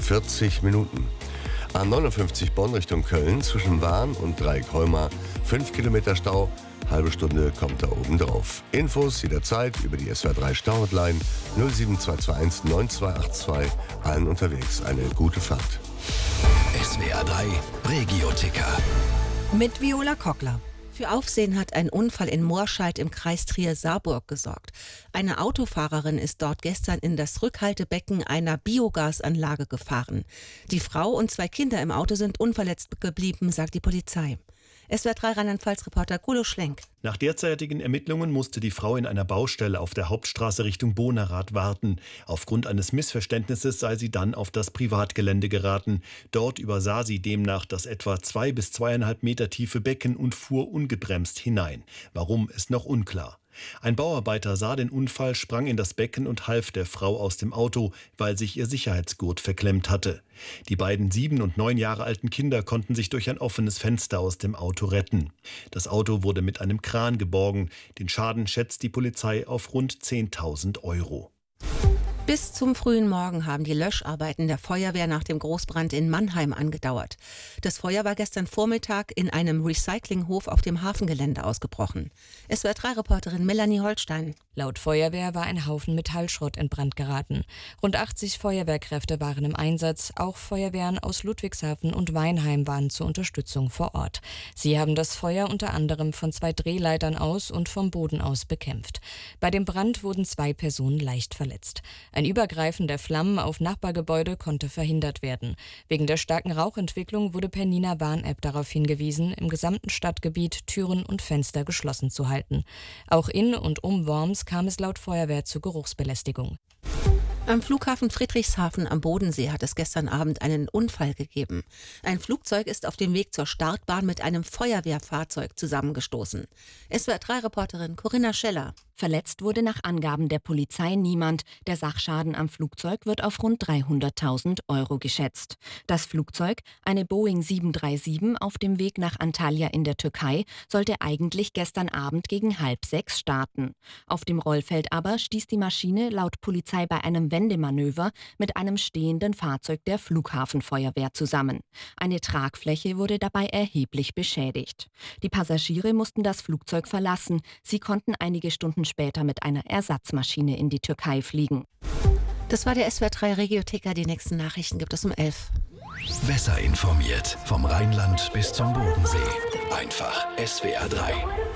40 Minuten. A59 Bonn Richtung Köln zwischen Wahn und Dreieck-Heumar 5 Kilometer Stau. Halbe Stunde kommt da oben drauf. Infos jederzeit über die SWR3 Stau-Hotline 07221 9282. Allen unterwegs eine gute Fahrt. SWR3 Regio-Ticker. Mit Viola Kockler. Für Aufsehen hat ein Unfall in Morscheid im Kreis Trier-Saarburg gesorgt. Eine Autofahrerin ist dort gestern in das Rückhaltebecken einer Biogasanlage gefahren. Die Frau und 2 Kinder im Auto sind unverletzt geblieben, sagt die Polizei. SWR3 Rheinland-Pfalz-Reporter Gulo Schlenk. Nach derzeitigen Ermittlungen musste die Frau in einer Baustelle auf der Hauptstraße Richtung Bonerath warten. Aufgrund eines Missverständnisses sei sie dann auf das Privatgelände geraten. Dort übersah sie demnach das etwa 2 bis 2,5 Meter tiefe Becken und fuhr ungebremst hinein. Warum, ist noch unklar. Ein Bauarbeiter sah den Unfall, sprang in das Becken und half der Frau aus dem Auto, weil sich ihr Sicherheitsgurt verklemmt hatte. Die beiden 7 und 9 Jahre alten Kinder konnten sich durch ein offenes Fenster aus dem Auto retten. Das Auto wurde mit einem Kran geborgen. Den Schaden schätzt die Polizei auf rund 10.000 €. Bis zum frühen Morgen haben die Löscharbeiten der Feuerwehr nach dem Großbrand in Mannheim angedauert. Das Feuer war gestern Vormittag in einem Recyclinghof auf dem Hafengelände ausgebrochen. SWR3-Reporterin Melanie Holstein. Laut Feuerwehr war ein Haufen Metallschrott in Brand geraten. Rund 80 Feuerwehrkräfte waren im Einsatz. Auch Feuerwehren aus Ludwigshafen und Weinheim waren zur Unterstützung vor Ort. Sie haben das Feuer unter anderem von 2 Drehleitern aus und vom Boden aus bekämpft. Bei dem Brand wurden 2 Personen leicht verletzt. Ein Übergreifen der Flammen auf Nachbargebäude konnte verhindert werden. Wegen der starken Rauchentwicklung wurde per Nina Warn-App darauf hingewiesen, im gesamten Stadtgebiet Türen und Fenster geschlossen zu halten. Auch in und um Worms kam es laut Feuerwehr zu Geruchsbelästigung. Am Flughafen Friedrichshafen am Bodensee hat es gestern Abend einen Unfall gegeben. Ein Flugzeug ist auf dem Weg zur Startbahn mit einem Feuerwehrfahrzeug zusammengestoßen. SWR3-Reporterin Corinna Scheller. Verletzt wurde nach Angaben der Polizei niemand. Der Sachschaden am Flugzeug wird auf rund 300.000 € geschätzt. Das Flugzeug, eine Boeing 737, auf dem Weg nach Antalya in der Türkei, sollte eigentlich gestern Abend gegen 5:30 starten. Auf dem Rollfeld aber stieß die Maschine laut Polizei bei einem Wendemanöver mit einem stehenden Fahrzeug der Flughafenfeuerwehr zusammen. Eine Tragfläche wurde dabei erheblich beschädigt. Die Passagiere mussten das Flugzeug verlassen. Sie konnten einige Stunden später mit einer Ersatzmaschine in die Türkei fliegen. Das war der SWR3 Regio-Ticker. Die nächsten Nachrichten gibt es um 11. Besser informiert vom Rheinland bis zum Bodensee. Einfach SWR3.